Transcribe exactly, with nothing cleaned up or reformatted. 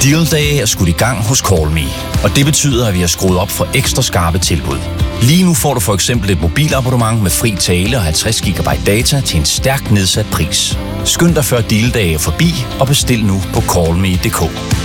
Deal-dage er skudt i gang hos CallMe, og det betyder, at vi har skruet op for ekstra skarpe tilbud. Lige nu får du for eksempel et mobilabonnement med fri tale og halvtreds gigabyte data til en stærkt nedsat pris. Skynd dig før deal-dage er forbi og bestil nu på call me punktum d k.